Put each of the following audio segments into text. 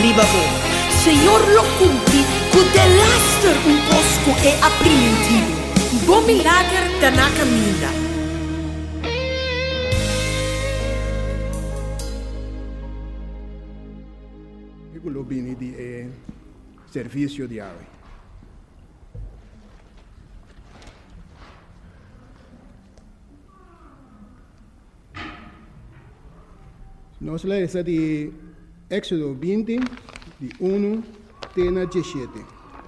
riba bo. Senhor lo cumpri, cu de laster un cosco e aprimentivo. Bom milagre da na caminha. Quello bene di servizio di ave. Nós lemos de Éxodo 20, de 1 até 17.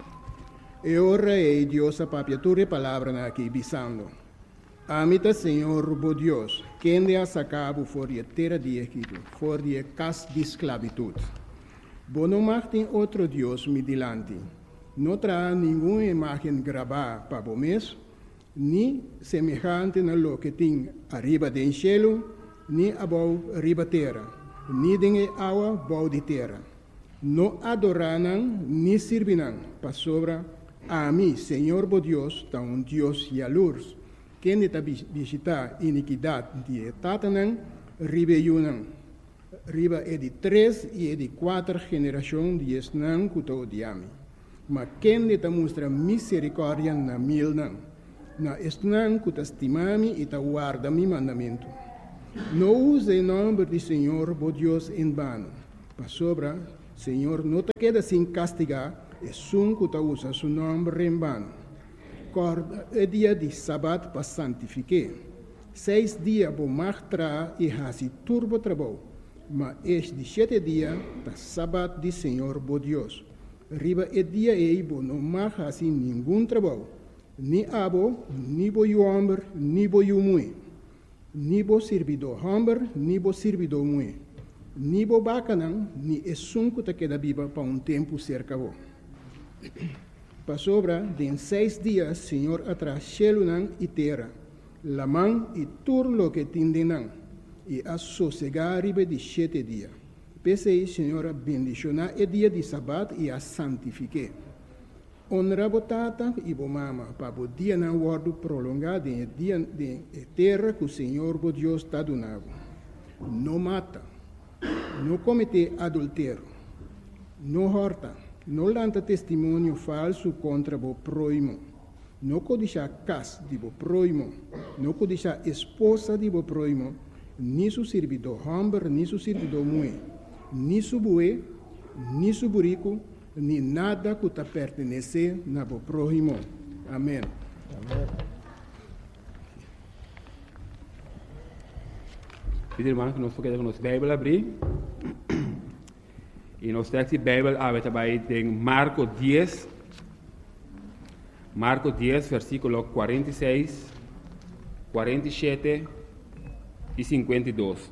E ora é Deus a papiatura palavra aqui bisando. Amita Senhor, bo Deus, quem de a sacabo for de terra de Egito, for de casa de esclavitud. Bo não tem outro Deus me dilante. Não terá nenhuma imagem gravada para o mês, nem semelhante na lo que tem arriba do cielo, nem abaixo arriba terra, nem de água abaixo de terra. Não adoraram, nem servirão para sobra a mim, Senhor bo Deus, tá um Deus e a luz, quem está visitar iniquidade de tatanã, ribeiunã. Riba é de 3 e é de 4 gerações de esnan kuto diami. Mas quem te mostra misericórdia na mil não. Na esnan kuta estimami e ta guarda mi mandamento. Não use o nome do Senhor, bo Deus, em vano. Para sobra, Senhor, não te queda sem castigar, e sun kuta usa su nome em vano. Corda é dia de sábado para santificar. 6 dias bo martra e hasi turbo trabalho. Mas este de 7 dias, da sábado de Senhor, bo Deus. Riba é dia e bo não marca assim nenhum trabalho. Ni abo, ni bo o homem, ni bo o mulher. Ni bo servidor homem, ni bo servidor mulher. Ni bo bacanão, ni é sunco que queda viva para um tempo cerca bo. Para sobra, de 6 dias, Senhor atrás cielo e terra. La mão e tudo lo que tindenam. E a sossegar riba de 7 dias. Pensei, Senhora, bendicionar o dia de sábado e a santifique. Honra botata e bo mama, para o dia não guardo prolongado em dia de terra que o Senhor, bo Deus, está donado. Não mata, não comete adultério, não horta, não lanta testemunho falso contra o próximo, não codiça casa de o próximo, não codiça esposa de o próximo, ni su servidor homem, ni su servidor mulher, ni su bue, ni su burico, ni nada que te pertenece na bo próximo. Amém. Pedir irmão que nós podemos nossa Bíblia abrir. E nós temos a Bíblia aberta em Marcos 10. Marcos 10, versículo 46, 47 e 52.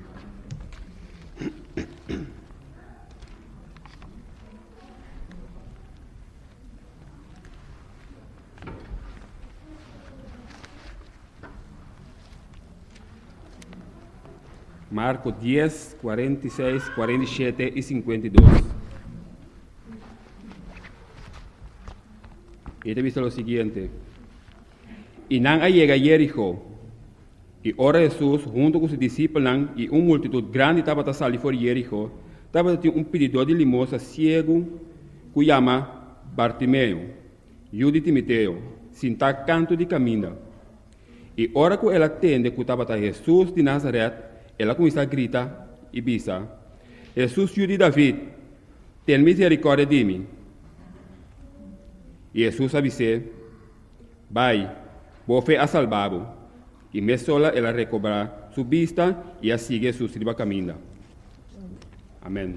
Marcos 10, 46, 47 e 52. Y te dice lo siguiente. Y nan llega a Jericó. Y ora Jesús, junto con sus discípulos y una multitud grande estaba a salir por Jericó, estaba un pedidor de limosna ciego, que llama Bartimeo, hijo de Timoteo, sin tal canto de camino. Y ora que él atende que estaba a Jesús de Nazaret, ela começa a gritar e bisa: Jesus, filho de David, tem misericórdia de mim. E Jesus avise: vai, vou a salvá-lo. E me sola ela recobra sua vista e a sigue su riba caminho. Amém.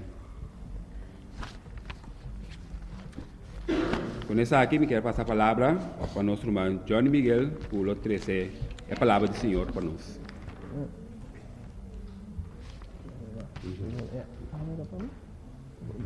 Com essa aqui, me quero passar a palavra para nosso irmão Johnny Miguel, por 13, a palavra do Senhor para nós.